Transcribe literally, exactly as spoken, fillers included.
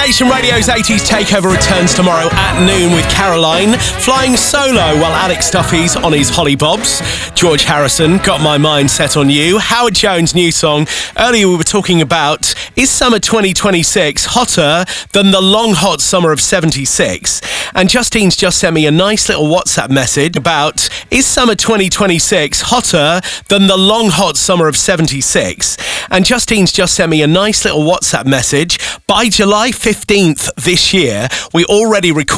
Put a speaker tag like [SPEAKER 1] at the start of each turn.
[SPEAKER 1] Nation Radio's eighties Takeover returns tomorrow at noon with Caroline flying solo while Alex Duffy's on his Holly Bobs. George Harrison, Got My Mind Set on You. Howard Jones' new song. Earlier we were talking about, is summer twenty twenty-six hotter than the long hot summer of seventy-six? And Justine's just sent me a nice little WhatsApp message about, is summer twenty twenty-six hotter than the long hot summer of seventy-six? And Justine's just sent me a nice little WhatsApp message. By July fifteenth this year, we already recorded